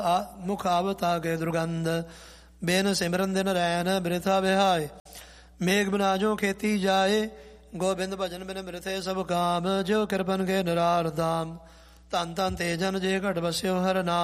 ਮੁਖ ਆਵਤਾ ਕੇ ਦੁਰਗੰਧ। ਬੇਨ ਸਿਮਰਨ ਦਿਨ ਰੈਨ ਬ੍ਰਿਥਾ ਵਿਹਾਏ। ਮੇਘ ਬਿਨਾ ਜੋ ਖੇਤੀ ਜਾਏ। ਗੋਬਿੰਦ ਭਜਨ ਬਿਨ ਬ੍ਰਿਥੇ ਸਭ ਕਾਮ। ਜਿਉ ਕਿਰਪਨ ਕੇ ਨਿਰਾਰ ਦਾਮ। ਧਨ ਧਨ ਤੇਜਨ ਜੇ ਘਟ ਬਸਿਓ ਹਰ ਨਾਮ।